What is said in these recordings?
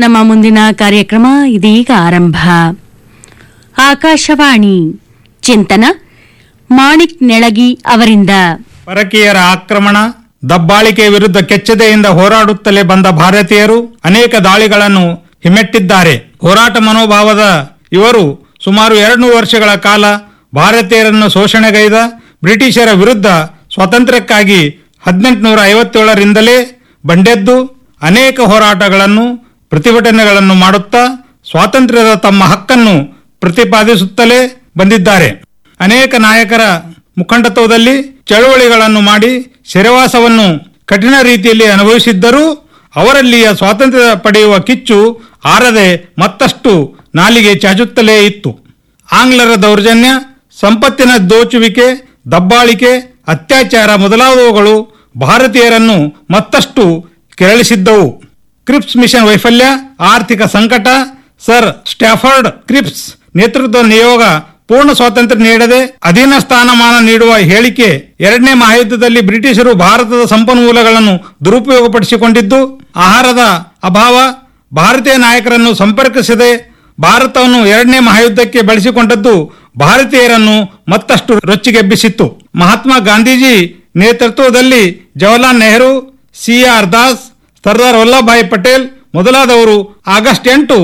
ನಮ್ಮ ಮುಂದಿನ ಕಾರ್ಯಕ್ರಮ ಇದೀಗ ಆರಂಭ. ಆಕಾಶವಾಣಿ ಚಿಂತನ ಮಾಣಿಕ್ ನೆಳಗಿ ಅವರಿಂದ. ಪರಕೀಯರ ಆಕ್ರಮಣ, ದಬ್ಬಾಳಿಕೆ ವಿರುದ್ಧ ಕೆಚ್ಚೆದೆಯಿಂದ ಹೋರಾಡುತ್ತಲೇ ಬಂದ ಭಾರತೀಯರು ಅನೇಕ ದಾಳಿಗಳನ್ನು ಹಿಮ್ಮೆಟ್ಟಿದ್ದಾರೆ. ಹೋರಾಟ ಮನೋಭಾವದ ಇವರು ಸುಮಾರು 200 ವರ್ಷಗಳ ಕಾಲ ಭಾರತೀಯರನ್ನು ಶೋಷಣೆಗೈದ ಬ್ರಿಟಿಷರ ವಿರುದ್ಧ ಸ್ವಾತಂತ್ರ್ಯಕ್ಕಾಗಿ 1857ರಿಂದಲೇ ಬಂಡೆದ್ದು ಅನೇಕ ಹೋರಾಟಗಳನ್ನು ಪ್ರತಿಭಟನೆಗಳನ್ನು ಮಾಡುತ್ತಾ ಸ್ವಾತಂತ್ರ್ಯದ ತಮ್ಮ ಹಕ್ಕನ್ನು ಪ್ರತಿಪಾದಿಸುತ್ತಲೇ ಬಂದಿದ್ದಾರೆ. ಅನೇಕ ನಾಯಕರ ಮುಖಂಡತ್ವದಲ್ಲಿ ಚಳುವಳಿಗಳನ್ನು ಮಾಡಿ ಸೆರೆವಾಸವನ್ನು ಕಠಿಣ ರೀತಿಯಲ್ಲಿ ಅನುಭವಿಸಿದ್ದರೂ ಅವರಲ್ಲಿಯ ಸ್ವಾತಂತ್ರ್ಯ ಪಡೆಯುವ ಕಿಚ್ಚು ಆರದೆ ಮತ್ತಷ್ಟು ನಾಲಿಗೆ ಚಾಚುತ್ತಲೇ ಇತ್ತು. ಆಂಗ್ಲರ ದೌರ್ಜನ್ಯ, ಸಂಪತ್ತಿನ ದೋಚುವಿಕೆ, ದಬ್ಬಾಳಿಕೆ, ಅತ್ಯಾಚಾರ ಮೊದಲಾದವುಗಳು ಭಾರತೀಯರನ್ನು ಮತ್ತಷ್ಟು ಕೆರಳಿಸಿದ್ದವು. ಕ್ರಿಪ್ಸ್ ಮಿಷನ್ ವೈಫಲ್ಯ, ಆರ್ಥಿಕ ಸಂಕಟ, ಸರ್ ಸ್ಟ್ಯಾಫರ್ಡ್ ಕ್ರಿಪ್ಸ್ ನೇತೃತ್ವದ ನಿಯೋಗ ಪೂರ್ಣ ಸ್ವಾತಂತ್ರ್ಯ ನೀಡದೆ ಅಧೀನ ಸ್ಥಾನಮಾನ ನೀಡುವ ಹೇಳಿಕೆ, ಎರಡನೇ ಮಹಾಯುದ್ಧದಲ್ಲಿ ಬ್ರಿಟಿಷರು ಭಾರತದ ಸಂಪನ್ಮೂಲಗಳನ್ನು ದುರುಪಯೋಗಪಡಿಸಿಕೊಂಡಿದ್ದು, ಆಹಾರದ ಅಭಾವ, ಭಾರತೀಯ ನಾಯಕರನ್ನು ಸಂಪರ್ಕಿಸದೆ ಭಾರತವನ್ನು ಎರಡನೇ ಮಹಾಯುದ್ಧಕ್ಕೆ ಬಳಸಿಕೊಂಡದ್ದು ಭಾರತೀಯರನ್ನು ಮತ್ತಷ್ಟು ರೊಚ್ಚಿಗೆಬ್ಬಿಸಿತ್ತು. ಮಹಾತ್ಮ ಗಾಂಧೀಜಿ ನೇತೃತ್ವದಲ್ಲಿ ಜವಾಹರ್ಲಾಲ್ ನೆಹರು, CR ದಾಸ್, ಸರ್ದಾರ್ ವಲ್ಲಭಭಾಯಿ ಪಟೇಲ್ ಮೊದಲಾದವರು ಆಗಸ್ಟ್ 8,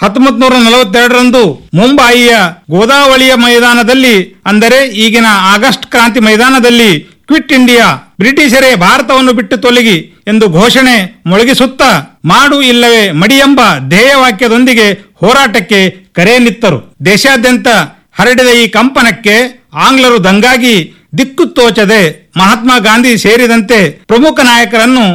1942ರಂದು ಮುಂಬಯಿಯ ಗೋದಾವಳಿಯ ಮೈದಾನದಲ್ಲಿ, ಅಂದರೆ ಈಗಿನ ಆಗಸ್ಟ್ ಕ್ರಾಂತಿ ಮೈದಾನದಲ್ಲಿ ಕ್ವಿಟ್ ಇಂಡಿಯಾ, ಬ್ರಿಟಿಷರೇ ಭಾರತವನ್ನು ಬಿಟ್ಟು ತೊಲಗಿ ಎಂದು ಘೋಷಣೆ ಮೊಳಗಿಸುತ್ತಾ ಮಾಡು ಇಲ್ಲವೇ ಮಡಿ ಎಂಬ ಧ್ಯೇಯವಾಕ್ಯದೊಂದಿಗೆ ಹೋರಾಟಕ್ಕೆ ಕರೆಯನ್ನಿತ್ತರು. ದೇಶಾದ್ಯಂತ ಹರಡಿದ ಈ ಕಂಪನಕ್ಕೆ ಆಂಗ್ಲರು ದಂಗಾಗಿ ದಿಕ್ಕು ತೋಚದೆ ಮಹಾತ್ಮ ಗಾಂಧಿ ಸೇರಿದಂತೆ ಪ್ರಮುಖ ನಾಯಕರನ್ನು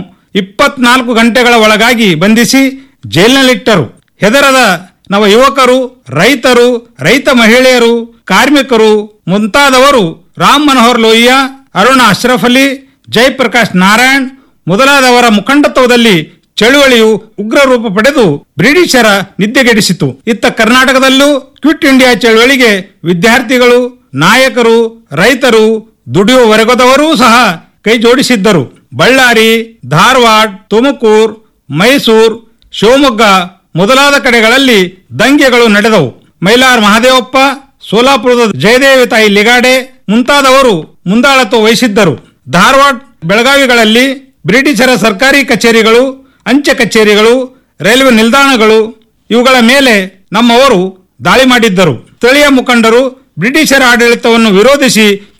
24 ಗಂಟೆಗಳ ಒಳಗಾಗಿ ಬಂಧಿಸಿ ಜೈಲಿನಲ್ಲಿಟ್ಟರು. ಹೆದರದ ನವ ಯುವಕರು, ರೈತರು, ರೈತ ಮಹಿಳೆಯರು, ಕಾರ್ಮಿಕರು ಮುಂತಾದವರು ರಾಮ್ ಮನೋಹರ್ ಲೋಹಿಯಾ, ಅರುಣ ಅಶ್ರಫ್ ಅಲಿ, ಜಯಪ್ರಕಾಶ್ ನಾರಾಯಣ್ ಮೊದಲಾದವರ ಮುಖಂಡತ್ವದಲ್ಲಿ ಚಳುವಳಿಯು ಉಗ್ರ ರೂಪ ಪಡೆದು ಬ್ರಿಟಿಷರ ನಿದ್ದೆಗೆಡಿಸಿತು. ಇತ್ತ ಕರ್ನಾಟಕದಲ್ಲೂ ಕ್ವಿಟ್ ಇಂಡಿಯಾ ಚಳುವಳಿಗೆ ವಿದ್ಯಾರ್ಥಿಗಳು, ನಾಯಕರು, ರೈತರು, ದುಡಿಯುವ ವರ್ಗದವರೂ ಸಹ ಕೈ ಜೋಡಿಸಿದ್ದರು. ಬಳ್ಳಾರಿ, ಧಾರವಾಡ, ತುಮಕೂರು, ಮೈಸೂರು, ಶಿವಮೊಗ್ಗ ಮೊದಲಾದ ಕಡೆಗಳಲ್ಲಿ ದಂಗೆಗಳು ನಡೆದವು. ಮೈಲಾರ ಮಹದೇವಪ್ಪ, ಸೋಲಾಪುರದ ಜಯದೇವಿ ತಾಯಿ ಲಿಗಾಡೆ ಮುಂತಾದವರು ಮುಂದಾಳತ್ವ ವಹಿಸಿದ್ದರು. ಧಾರವಾಡ, ಬೆಳಗಾವಿಗಳಲ್ಲಿ ಬ್ರಿಟಿಷರ ಸರ್ಕಾರಿ ಕಚೇರಿಗಳು, ಅಂಚೆ ಕಚೇರಿಗಳು, ರೈಲ್ವೆ ನಿಲ್ದಾಣಗಳು ಇವುಗಳ ಮೇಲೆ ನಮ್ಮವರು ದಾಳಿ ಮಾಡಿದ್ದರು. ಸ್ಥಳೀಯ ಮುಖಂಡರು ಬ್ರಿಟಿಷರ ಆಡಳಿತವನ್ನು ವಿರೋಧಿಸಿ